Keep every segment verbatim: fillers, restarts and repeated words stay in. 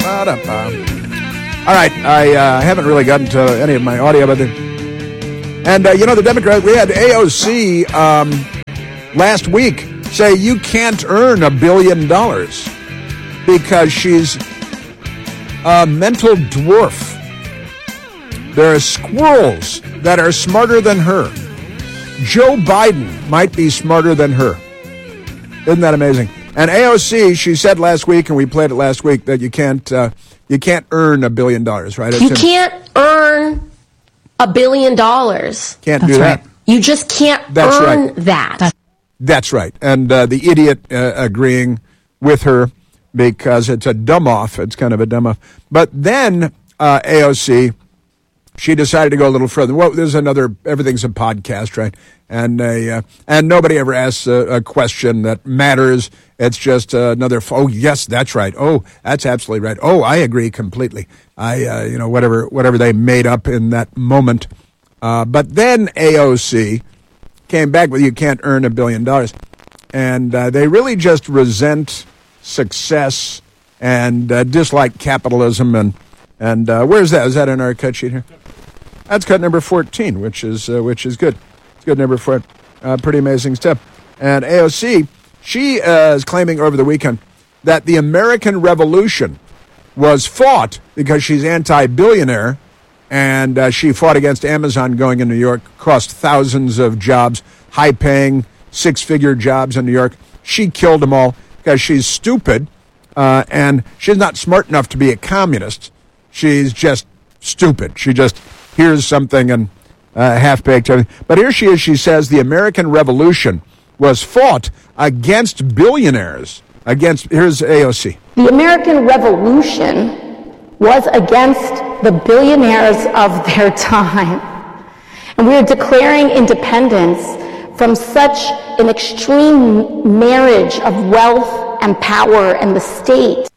All right, I uh, haven't really gotten to any of my audio, but the, and uh, you know the Democrat, we had A O C um, last week say you can't earn a billion dollars because she's a mental dwarf. There are squirrels that are smarter than her. Joe Biden might be smarter than her. Isn't that amazing? And A O C, she said last week, and we played it last week, that you can't uh, you can't earn a billion dollars, right? It's you in, can't earn a billion dollars. Can't That's do that. Right. You just can't That's earn right. that. That's right. And uh, the idiot uh, agreeing with her because it's a dumb off. It's kind of a dumb off. But then uh, A O C, she decided to go a little further. Well, there's another, everything's a podcast, right? And a, uh, and nobody ever asks a, a question that matters. It's just uh, another, oh, yes, that's right. Oh, that's absolutely right. Oh, I agree completely. I, uh, you know, whatever whatever they made up in that moment. Uh, but then A O C came back with you can't earn a billion dollars. And uh, they really just resent success and uh, dislike capitalism. And, and uh, where's that? Is that in our cut sheet here? That's cut number fourteen, which is uh, which is good. It's good number four. Uh, pretty amazing stuff. And A O C, she uh, is claiming over the weekend that the American Revolution was fought because she's anti-billionaire, and uh, she fought against Amazon going in New York, cost thousands of jobs, high-paying, six-figure jobs in New York. She killed them all because she's stupid, uh, and she's not smart enough to be a communist. She's just stupid. She just hears something and uh, half-baked everything. But here she is. She says the American Revolution was fought against billionaires. Against, here's A O C. The American Revolution was against the billionaires of their time. And we are declaring independence from such an extreme marriage of wealth and power and the state.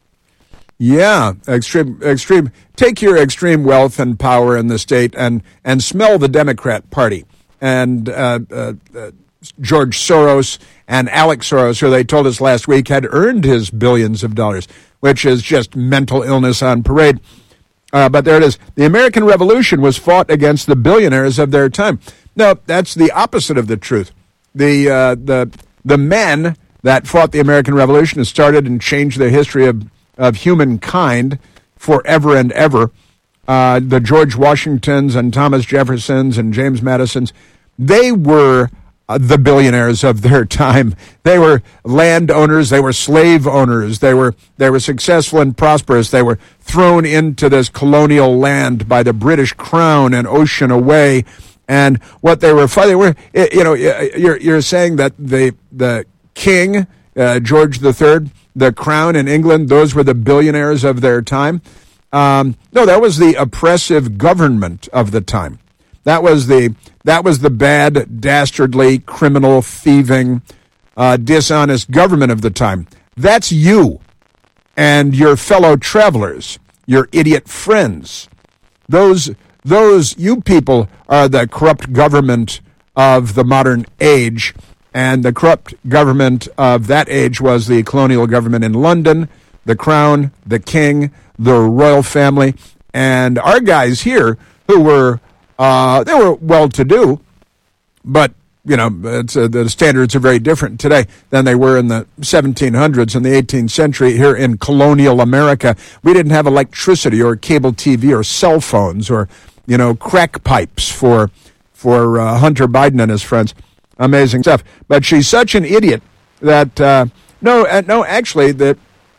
Yeah, extreme, extreme. Take your extreme wealth and power in the state and, and smell the Democrat Party. And uh, uh, uh, George Soros and Alex Soros, who they told us last week had earned his billions of dollars, which is just mental illness on parade. Uh, but there it is. The American Revolution was fought against the billionaires of their time. No, that's the opposite of the truth. The uh, the the men that fought the American Revolution and started and changed the history of, of humankind forever and ever, uh, the George Washingtons and Thomas Jeffersons and James Madisons, they were uh, the billionaires of their time. They were landowners. They were slave owners. They were they were successful and prosperous. They were thrown into this colonial land by the British Crown an ocean away. And what they were fighting, were, you know, you're you're saying that the the king, uh, George the Third, the crown in England, those were the billionaires of their time. Um, no, that was the oppressive government of the time. That was the that was the bad, dastardly, criminal, thieving, uh, dishonest government of the time. That's you and your fellow travelers, your idiot friends. Those those you people are the corrupt government of the modern age, and the corrupt government of that age was the colonial government in London, the crown, the king, the royal family, and our guys here who were uh, they were well-to-do, but you know it's, uh, the standards are very different today than they were in the seventeen hundreds and the eighteenth century here in colonial America. We didn't have electricity or cable T V or cell phones or you know crack pipes for for uh, Hunter Biden and his friends. Amazing stuff. But she's such an idiot that uh, no, uh, no, actually that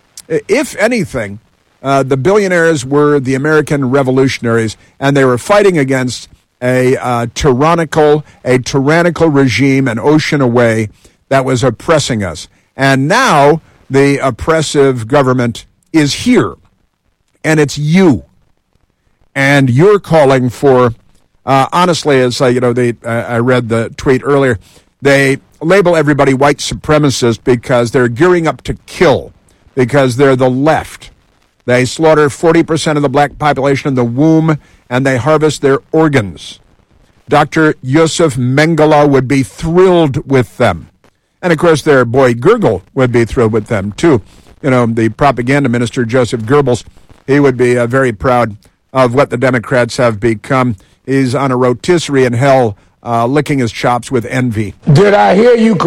if anything. Uh, the billionaires were the American revolutionaries, and they were fighting against a uh, tyrannical, a tyrannical regime an ocean away that was oppressing us. And now the oppressive government is here, and it's you. And you're calling for, uh, honestly, as uh, you know, they, uh, I read the tweet earlier, they label everybody white supremacist because they're gearing up to kill, because they're the left. They slaughter forty percent of the black population in the womb, and they harvest their organs. Doctor Yusuf Mengele would be thrilled with them. And, of course, their boy Gergel would be thrilled with them, too. You know, the propaganda minister, Joseph Goebbels, he would be uh, very proud of what the Democrats have become. He's on a rotisserie in hell, uh, licking his chops with envy. Did I hear you